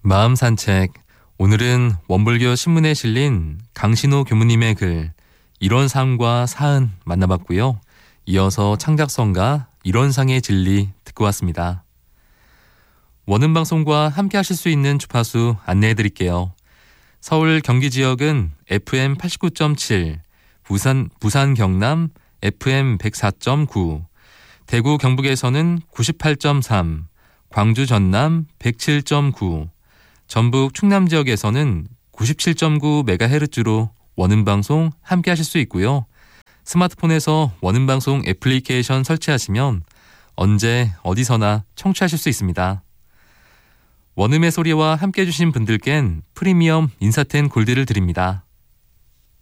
마음 산책. 오늘은 원불교 신문에 실린 강신호 교무님의 글 일원상과 사은 만나봤고요. 이어서 창작성가 일원상의 진리 듣고 왔습니다. 원음방송과 함께 하실 수 있는 주파수 안내해 드릴게요. 서울 경기 지역은 FM 89.7, 부산 경남 FM 104.9, 대구 경북에서는 98.3, 광주 전남 107.9, 전북 충남 지역에서는 97.9MHz로 원음방송 함께 하실 수 있고요. 스마트폰에서 원음방송 애플리케이션 설치하시면 언제 어디서나 청취하실 수 있습니다. 원음의 소리와 함께 해주신 분들께는 프리미엄 인사텐 골드를 드립니다.